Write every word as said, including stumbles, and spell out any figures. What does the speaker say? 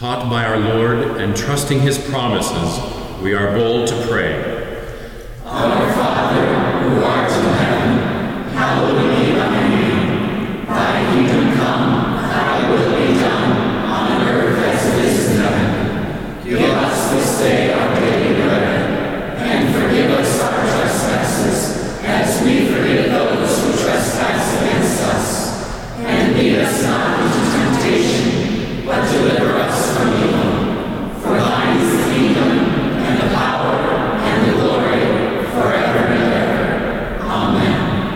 Taught by our Lord and trusting his promises, we are bold to pray. Our